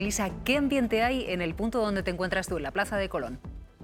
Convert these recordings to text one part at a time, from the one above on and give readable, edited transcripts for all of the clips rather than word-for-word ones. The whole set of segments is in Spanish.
Lisa, ¿qué ambiente hay en el punto donde te encuentras tú, en la Plaza de Colón?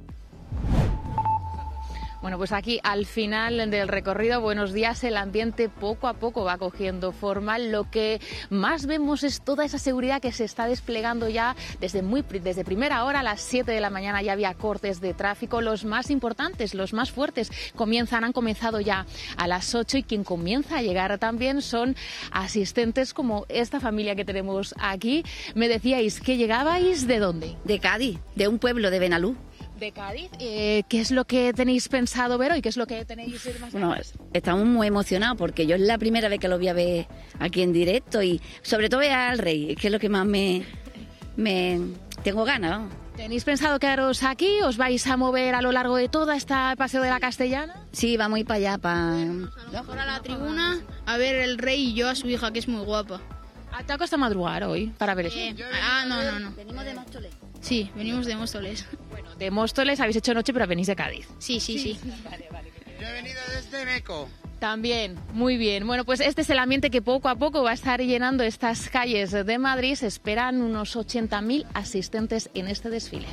Bueno, pues aquí al final del recorrido, buenos días, el ambiente poco a poco va cogiendo forma. Lo que más vemos es toda esa seguridad que se está desplegando ya desde primera hora, a las 7 de la mañana ya había cortes de tráfico. Los más importantes, los más fuertes, han comenzado ya a las 8 y quien comienza a llegar también son asistentes como esta familia que tenemos aquí. Me decíais que llegabais ¿de dónde? De Cádiz, de un pueblo de Benalú. De Cádiz. ¿Qué es lo que tenéis pensado ver hoy? ¿Qué es lo que tenéis más Bueno, estamos muy emocionados porque yo es la primera vez que lo voy a ver aquí en directo y sobre todo ver al rey, que es lo que más me tengo ganas, ¿no? ¿Tenéis pensado quedaros aquí? ¿Os vais a mover a lo largo de todo este paseo de la Castellana? Sí, vamos a ir para allá, Ahora a la tribuna a ver el rey y yo a su hija, que es muy guapa. ¿Te ha costado madrugar hoy para ver eso? No. Venimos de Móstoles. Sí, venimos de Móstoles. Bueno, de Móstoles habéis hecho noche, pero venís de Cádiz. Sí. Vale. Yo he venido desde Meco. También, muy bien. Bueno, pues este es el ambiente que poco a poco va a estar llenando estas calles de Madrid. Se esperan unos 80.000 asistentes en este desfile.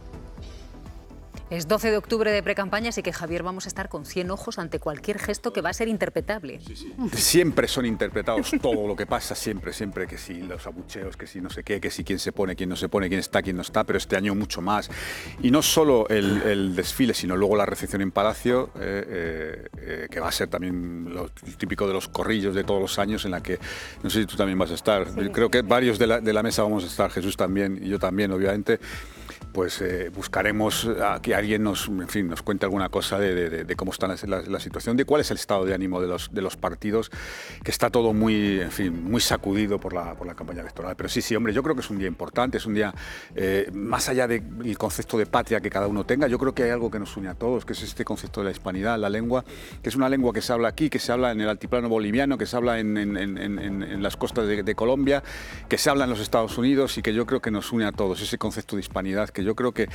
Es 12 de octubre de precampaña, así que Javier, vamos a estar con 100 ojos ante cualquier gesto que va a ser interpretable. Sí. Siempre son interpretados todo lo que pasa, siempre, que si los abucheos, que si no sé qué, que si quién se pone, quién no se pone, quién está, quién no está, pero este año mucho más. Y no solo el desfile, sino luego la recepción en Palacio, que va a ser también lo típico de los corrillos de todos los años, en la que, no sé si tú también vas a estar, sí. Creo que varios de la mesa vamos a estar, Jesús también y yo también, obviamente. Pues buscaremos a que alguien nos cuente alguna cosa de cómo está la situación, de cuál es el estado de ánimo de los partidos, que está todo muy sacudido por la campaña electoral. Pero sí, hombre, yo creo que es un día importante, es un día, más allá del concepto de patria que cada uno tenga, yo creo que hay algo que nos une a todos, que es este concepto de la hispanidad, la lengua, que es una lengua que se habla aquí, que se habla en el altiplano boliviano, que se habla en las costas de Colombia, que se habla en los Estados Unidos y que yo creo que nos une a todos, ese concepto de hispanidad que yo creo que,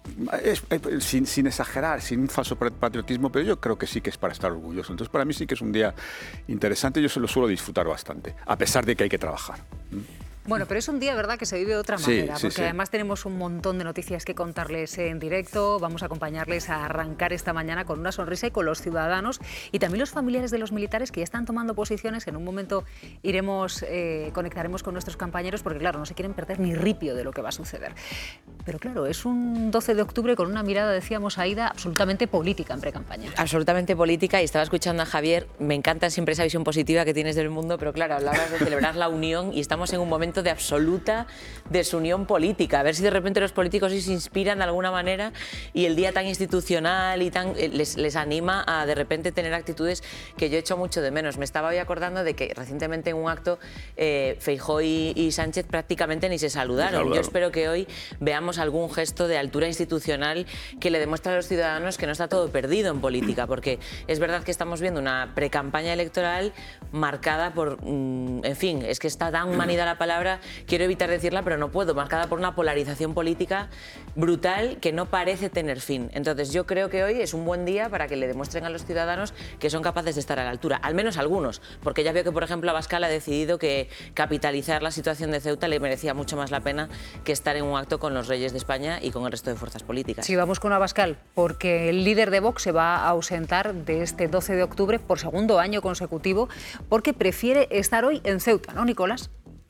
sin exagerar, sin un falso patriotismo, pero yo creo que sí que es para estar orgulloso. Entonces, para mí sí que es un día interesante, yo se lo suelo disfrutar bastante, a pesar de que hay que trabajar. Bueno, pero es un día, ¿verdad?, que se vive de otra manera, porque además tenemos un montón de noticias que contarles en directo. Vamos a acompañarles a arrancar esta mañana con una sonrisa y con los ciudadanos y también los familiares de los militares que ya están tomando posiciones. En un momento conectaremos con nuestros compañeros porque, claro, no se quieren perder ni ripio de lo que va a suceder. Pero claro, es un 12 de octubre con una mirada, decíamos, Aida, absolutamente política en precampaña. Absolutamente política, y estaba escuchando a Javier, me encanta siempre esa visión positiva que tienes del mundo, pero claro, hablabas de celebrar la unión y estamos en un momento de absoluta desunión política. A ver si de repente los políticos se inspiran de alguna manera y el día tan institucional y tan les anima a de repente tener actitudes que yo echo mucho de menos. Me estaba hoy acordando de que recientemente en un acto Feijóo y Sánchez prácticamente ni se saludaron. Yo espero que hoy veamos algún gesto de altura institucional que le demuestre a los ciudadanos que no está todo perdido en política, porque es verdad que estamos viendo una precampaña electoral marcada por, en fin, es que está tan manida la palabra, quiero evitar decirla, pero no puedo, marcada por una polarización política brutal que no parece tener fin. Entonces yo creo que hoy es un buen día para que le demuestren a los ciudadanos que son capaces de estar a la altura, al menos algunos, porque ya veo que, por ejemplo, Abascal ha decidido que capitalizar la situación de Ceuta le merecía mucho más la pena que estar en un acto con los reyes de España y con el resto de fuerzas políticas. Sí, vamos con Abascal, porque el líder de Vox se va a ausentar de este 12 de octubre por segundo año consecutivo, porque prefiere estar hoy en Ceuta, ¿no, Nicolás?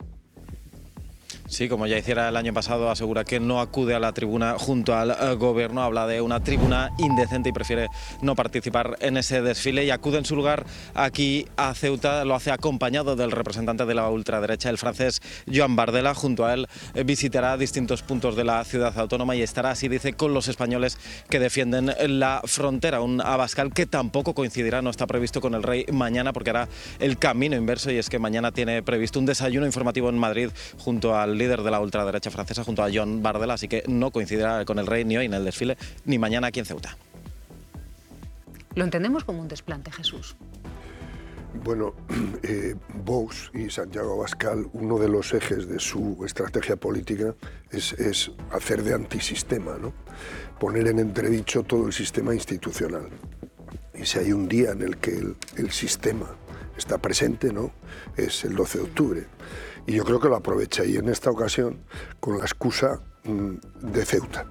Sí, como ya hiciera el año pasado, asegura que no acude a la tribuna junto al gobierno, habla de una tribuna indecente y prefiere no participar en ese desfile y acude en su lugar aquí a Ceuta. Lo hace acompañado del representante de la ultraderecha, el francés Joan Bardella. Junto a él visitará distintos puntos de la ciudad autónoma y estará, así dice, con los españoles que defienden la frontera. Un Abascal que tampoco coincidirá, no está previsto con el rey mañana, porque hará el camino inverso, y es que mañana tiene previsto un desayuno informativo en Madrid junto al líder de la ultraderecha francesa, junto a Joan Bardella, así que no coincidirá con el rey ni hoy en el desfile ni mañana aquí en Ceuta. Lo entendemos como un desplante, Jesús. Bueno, Vox y Santiago Abascal, uno de los ejes de su estrategia política es hacer de antisistema, ¿no? Poner en entredicho todo el sistema institucional. Y si hay un día en el que el sistema está presente, ¿no?, es el 12 de octubre. Y yo creo que lo aprovecha, y en esta ocasión con la excusa de Ceuta.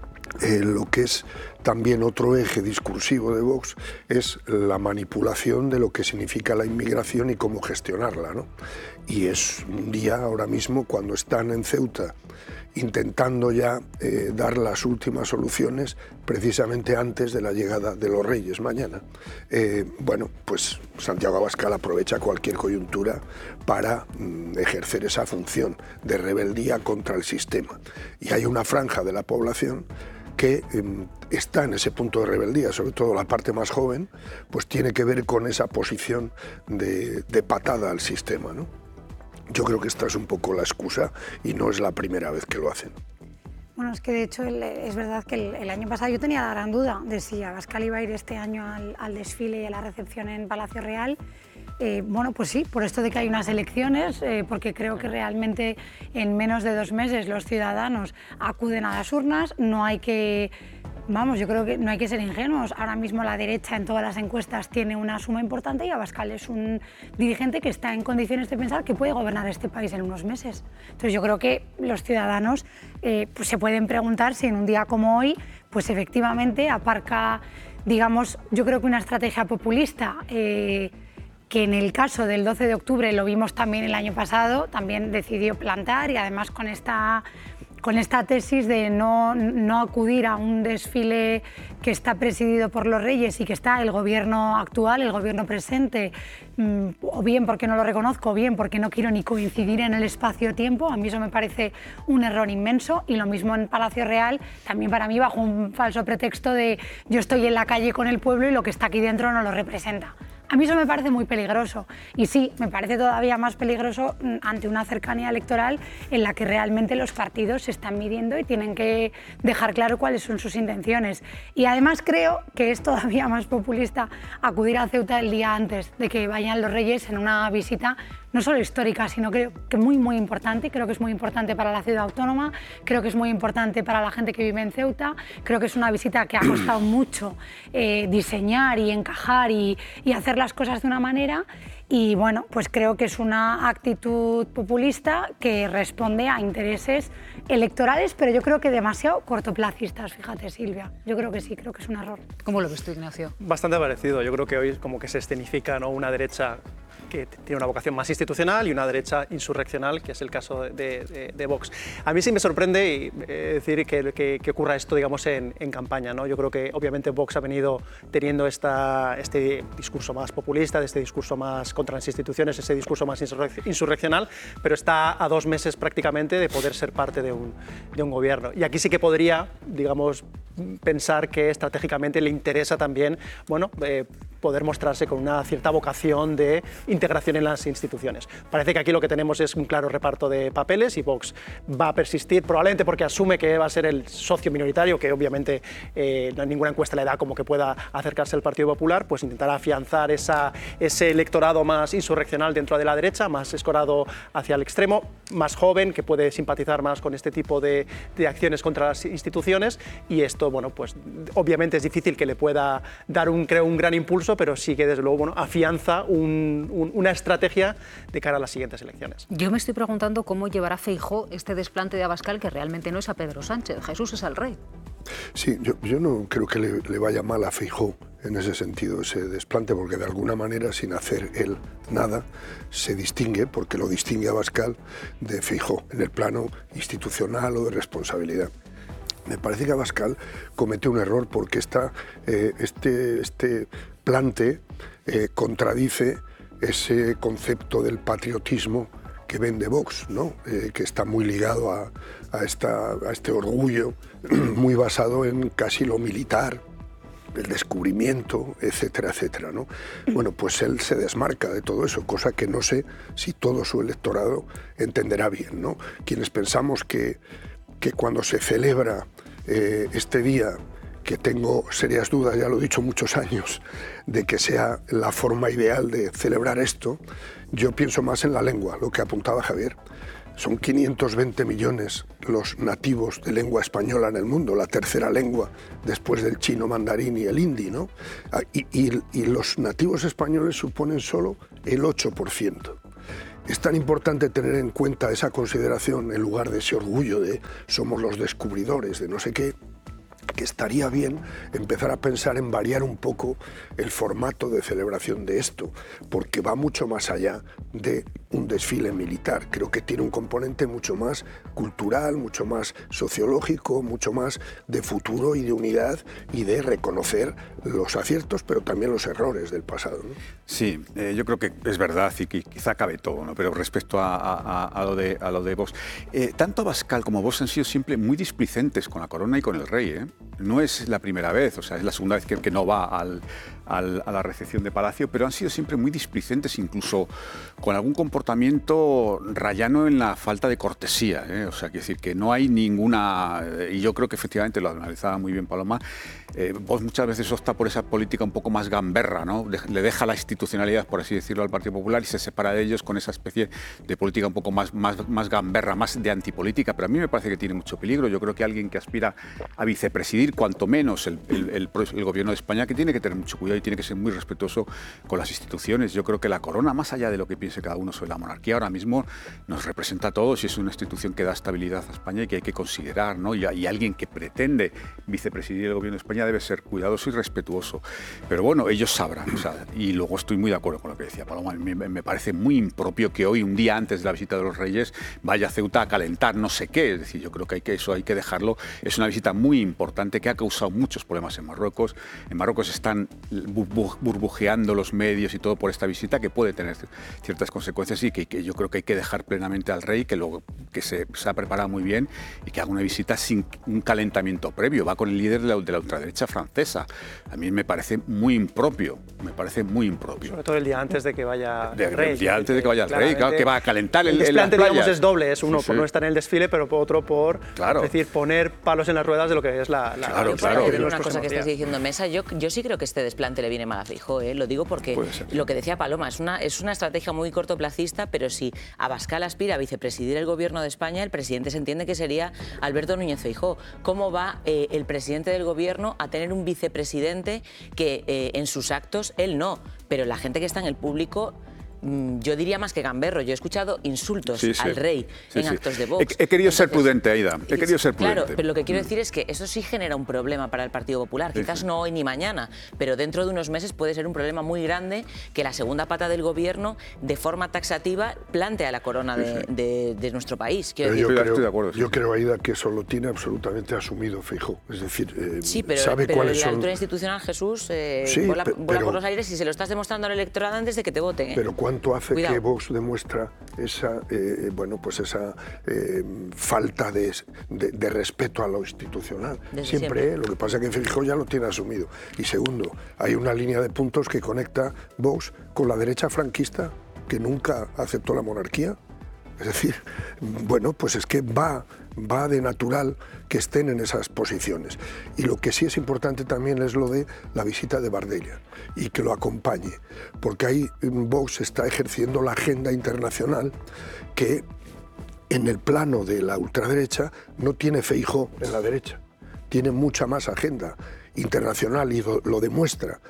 Lo que es también otro eje discursivo de Vox es la manipulación de lo que significa la inmigración y cómo gestionarla, ¿no? Y es un día ahora mismo cuando están en Ceuta intentando ya dar las últimas soluciones precisamente antes de la llegada de los Reyes mañana. Bueno, pues Santiago Abascal aprovecha cualquier coyuntura para ejercer esa función de rebeldía contra el sistema. Y hay una franja de la población que está en ese punto de rebeldía, sobre todo la parte más joven, pues tiene que ver con esa posición de patada al sistema, ¿no? Yo creo que esta es un poco la excusa y no es la primera vez que lo hacen. Bueno, es que de hecho es verdad que el año pasado yo tenía la gran duda de si Abascal iba a ir este año al desfile y a la recepción en Palacio Real. Bueno, pues sí, por esto de que hay unas elecciones, porque creo que realmente en menos de 2 meses los ciudadanos acuden a las urnas, no hay que... Vamos, yo creo que no hay que ser ingenuos. Ahora mismo la derecha en todas las encuestas tiene una suma importante y Abascal es un dirigente que está en condiciones de pensar que puede gobernar este país en unos meses. Entonces yo creo que los ciudadanos pues se pueden preguntar si en un día como hoy, pues efectivamente aparca, digamos, yo creo que una estrategia populista que en el caso del 12 de octubre lo vimos también el año pasado, también decidió plantar y además con esta tesis de no acudir a un desfile que está presidido por los Reyes y que está el gobierno actual, el gobierno presente, o bien porque no lo reconozco, o bien porque no quiero ni coincidir en el espacio-tiempo. A mí eso me parece un error inmenso, y lo mismo en Palacio Real, también para mí bajo un falso pretexto de yo estoy en la calle con el pueblo y lo que está aquí dentro no lo representa. A mí eso me parece muy peligroso, y sí, me parece todavía más peligroso ante una cercanía electoral en la que realmente los partidos se están midiendo y tienen que dejar claro cuáles son sus intenciones. Y además creo que es todavía más populista acudir a Ceuta el día antes de que vayan los Reyes en una visita no solo histórica, sino creo que muy importante. Creo que es muy importante para la ciudad autónoma, creo que es muy importante para la gente que vive en Ceuta, creo que es una visita que ha costado mucho diseñar y encajar y hacer las cosas de una manera, y bueno, pues creo que es una actitud populista que responde a intereses electorales, pero yo creo que demasiado cortoplacistas, fíjate, Silvia. Yo creo que sí, creo que es un error. ¿Cómo lo ves tú, Ignacio? Bastante parecido. Yo creo que hoy como que se escenifica, ¿no?, una derecha que tiene una vocación más institucional y una derecha insurreccional, que es el caso de Vox. A mí sí me sorprende decir que ocurra esto, digamos, en campaña, ¿no? Yo creo que obviamente Vox ha venido teniendo este discurso más populista, este discurso más contra las instituciones, ese discurso más insurreccional, pero está a 2 meses prácticamente de poder ser parte de un gobierno. Y aquí sí que podría, digamos, pensar que estratégicamente le interesa también, bueno, poder mostrarse con una cierta vocación de integración en las instituciones. Parece que aquí lo que tenemos es un claro reparto de papeles y Vox va a persistir, probablemente porque asume que va a ser el socio minoritario, que obviamente ninguna encuesta le da como que pueda acercarse al Partido Popular, pues intentará afianzar ese electorado más insurreccional dentro de la derecha, más escorado hacia el extremo, más joven, que puede simpatizar más con este tipo de acciones contra las instituciones, y esto, bueno, pues obviamente es difícil que le pueda dar un gran impulso, pero sí que desde luego, bueno, afianza una estrategia de cara a las siguientes elecciones. Yo me estoy preguntando cómo llevará Feijóo este desplante de Abascal, que realmente no es a Pedro Sánchez, Jesús es el rey. Sí, yo no creo que le vaya mal a Feijóo en ese sentido, ese desplante, porque de alguna manera, sin hacer él nada, se distingue, porque lo distingue a Abascal de Feijóo en el plano institucional o de responsabilidad. Me parece que Abascal comete un error porque este plante contradice ese concepto del patriotismo que vende Vox, ¿no? Que está muy ligado a este orgullo, muy basado en casi lo militar, el descubrimiento, etcétera, etcétera, ¿no? Bueno, pues él se desmarca de todo eso, cosa que no sé si todo su electorado entenderá bien, ¿no? Quienes pensamos que cuando se celebra este día, que tengo serias dudas, ya lo he dicho muchos años, de que sea la forma ideal de celebrar esto, yo pienso más en la lengua, lo que apuntaba Javier. Son 520 millones los nativos de lengua española en el mundo, la tercera lengua después del chino mandarín y el hindi, ¿no? Y los nativos españoles suponen solo el 8%. Es tan importante tener en cuenta esa consideración en lugar de ese orgullo de somos los descubridores de no sé qué, que estaría bien empezar a pensar en variar un poco el formato de celebración de esto, porque va mucho más allá de un desfile militar. Creo que tiene un componente mucho más cultural, mucho más sociológico, mucho más de futuro y de unidad y de reconocer los aciertos, pero también los errores del pasado, ¿no? Sí, yo creo que es verdad y que quizá cabe todo, ¿no? Pero respecto a lo de Vox, tanto Abascal como Vox han sido siempre muy displicentes con la corona y con el rey, ¿eh? No es la primera vez, o sea, es la segunda vez que no va a la recepción de Palacio, pero han sido siempre muy displicentes, incluso con algún comportamiento rayano en la falta de cortesía, ¿eh? O sea, quiero decir que no hay ninguna, y yo creo que efectivamente lo analizaba muy bien Paloma, Vox muchas veces opta por esa política un poco más gamberra, ¿no? Le deja la institucionalidad, por así decirlo, al Partido Popular y se separa de ellos con esa especie de política un poco más gamberra, más de antipolítica, pero a mí me parece que tiene mucho peligro. Yo creo que alguien que aspira a vicepresidir cuanto menos el gobierno de España, que tiene que tener mucho cuidado y tiene que ser muy respetuoso con las instituciones. Yo creo que la corona, más allá de lo que piense cada uno sobre la monarquía, ahora mismo nos representa a todos y es una institución que da estabilidad a España y que hay que considerar, ¿no? Y alguien que pretende vicepresidir el gobierno de España debe ser cuidadoso y respetuoso. Pero bueno, ellos sabrán, o sea, y luego estoy muy de acuerdo con lo que decía Paloma. Me parece muy impropio que hoy, un día antes de la visita de los Reyes, vaya a Ceuta a calentar no sé qué. Es decir, yo creo que eso hay que dejarlo. Es una visita muy importante que ha causado muchos problemas en Marruecos. En Marruecos están burbujeando los medios y todo por esta visita, que puede tener ciertas consecuencias y que yo creo que hay que dejar plenamente al rey que se ha preparado muy bien y que haga una visita sin un calentamiento previo. Va con el líder de la ultraderecha francesa. A mí me parece muy impropio, Sobre todo el día antes de que vaya el rey. El día antes de que vaya el rey, claro, que va a calentar el desplante, digamos, es doble. Es uno por no estar en el desfile, pero otro por poner palos en las ruedas de lo que es la una cosa que estás diciendo, Mesa, yo sí creo que este desplante le viene mal a Feijóo, ¿eh? Lo digo porque lo que decía Paloma, es una estrategia muy cortoplacista, pero si Abascal aspira a vicepresidir el gobierno de España, el presidente se entiende que sería Alberto Núñez Feijóo. ¿Cómo va el presidente del gobierno a tener un vicepresidente que en sus actos él no, pero la gente que está en el público, yo diría más que gamberro? Yo he escuchado insultos al rey en actos de Vox. He querido ser prudente, Aida. He querido ser prudente. Claro, pero lo que quiero decir es que eso sí genera un problema para el Partido Popular. Quizás no hoy ni mañana, pero dentro de unos meses puede ser un problema muy grande que la segunda pata del gobierno, de forma taxativa, plantea la corona de nuestro país. Yo creo, Aida, que eso lo tiene absolutamente asumido Feijóo. Es decir, sabe cuáles son... la altura institucional, Jesús, vuela por los aires y se lo estás demostrando al electorado antes de que te voten, ¿eh? Pero ¿cuánto hace que Vox demuestra esa, esa falta de respeto a lo institucional? Siempre. Lo que pasa es que Feijóo ya lo tiene asumido. Y segundo, hay una línea de puntos que conecta Vox con la derecha franquista, que nunca aceptó la monarquía. Es decir, pues es que va de natural que estén en esas posiciones. Y lo que sí es importante también es lo de la visita de Bardella y que lo acompañe, porque ahí Vox está ejerciendo la agenda internacional que en el plano de la ultraderecha no tiene Feijóo en la derecha, tiene mucha más agenda internacional y lo demuestra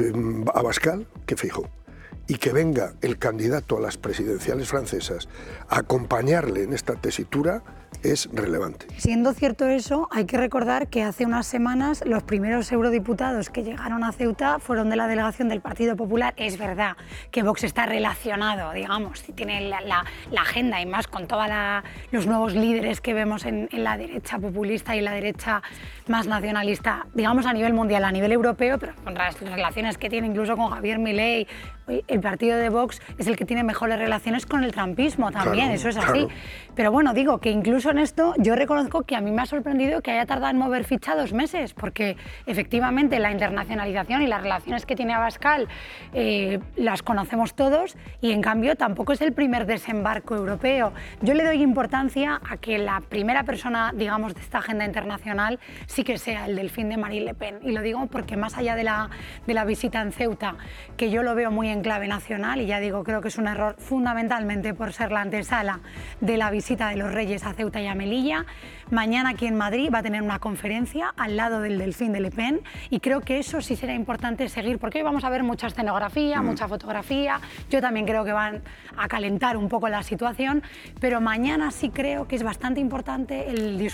Abascal que Feijóo. Y que venga el candidato a las presidenciales francesas a acompañarle en esta tesitura es relevante. Siendo cierto eso, hay que recordar que hace unas semanas los primeros eurodiputados que llegaron a Ceuta fueron de la delegación del Partido Popular. Es verdad que Vox está relacionado, digamos, y tiene la agenda, y más con todos los nuevos líderes que vemos en la derecha populista y en la derecha más nacionalista, digamos a nivel mundial, a nivel europeo, pero con las relaciones que tiene incluso con Javier Milei. El partido de Vox es el que tiene mejores relaciones con el trumpismo también, eso es así. Pero bueno, digo que incluso en esto yo reconozco que a mí me ha sorprendido que haya tardado en mover ficha 2 meses, porque efectivamente la internacionalización y las relaciones que tiene Abascal las conocemos todos, y en cambio tampoco es el primer desembarco europeo. Yo le doy importancia a que la primera persona, digamos, de esta agenda internacional sí que sea el delfín de Marine Le Pen, y lo digo porque más allá de la visita en Ceuta, que yo lo veo muy en en clave nacional, y ya digo, creo que es un error fundamentalmente por ser la antesala de la visita de los Reyes a Ceuta y a Melilla. Mañana aquí en Madrid va a tener una conferencia al lado del Delfín de Le Pen, y creo que eso sí será importante seguir, porque hoy vamos a ver mucha escenografía, mucha fotografía. Yo también creo que van a calentar un poco la situación, pero mañana sí creo que es bastante importante el discurso